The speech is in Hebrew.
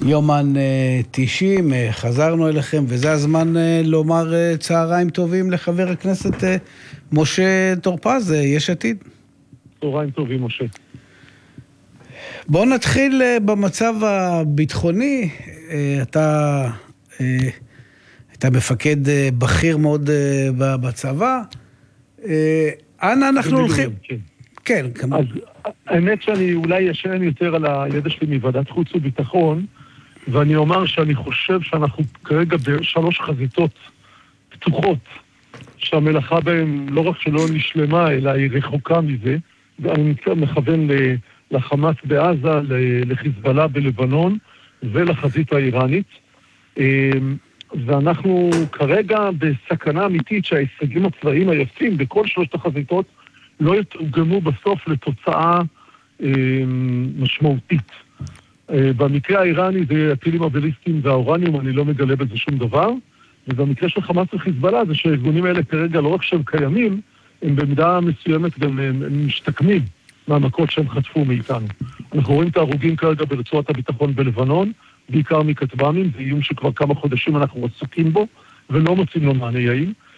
יומן 90, חזרנו אליכם, וזה הזמן לומר צהריים טובים לחבר הכנסת משה טור פז, יש עתיד. צהריים טובים, משה. בואו נתחיל במצב הביטחוני. אתה מפקד בכיר מאוד בצבא. אנה אנחנו הולכים? כן. אז האמת שאני אולי ישן יותר על הידע שלי מוועדת חוץ וביטחון, ואני אומר שאני חושב שאנחנו כרגע בשלוש חזיתות פתוחות, שהמלאכה בהן לא רק שלא נשלמה, אלא היא רחוקה מזה, ואני מכוון לחמאס בעזה, לחיזבאללה בלבנון ולחזית האיראנית. ואנחנו כרגע בסכנה אמיתית שההישגים הצבאיים היפים בכל שלושת החזיתות לא יתורגמו בסוף לתוצאה משמעותית. במקרה האיראני זה הטילים הבליסטיים והאורניום, אני לא מגלה בזה שום דבר, ובמקרה של חמאס וחיזבאללה זה שהארגונים האלה כרגע לא רק שהם קיימים, הם במידה מסוימת גם הם משתקמים מהמכות שהם חטפו מאיתנו. אנחנו רואים את ההרוגים כרגע ברצועת הביטחון בלבנון, בעיקר מכטב"מים, זה איום שכבר כמה חודשים אנחנו עסוקים בו, ולא מוצאים לו מענה יעיל.